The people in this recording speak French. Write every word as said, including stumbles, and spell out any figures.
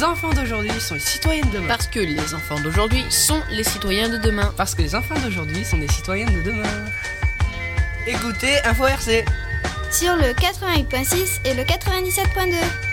les enfants d'aujourd'hui sont les citoyens de demain. Parce que les enfants d'aujourd'hui sont les citoyens de demain. Parce que les enfants d'aujourd'hui sont les citoyens de demain. Écoutez Info R C sur le quatre-vingt-huit point six et le quatre-vingt-dix-sept point deux.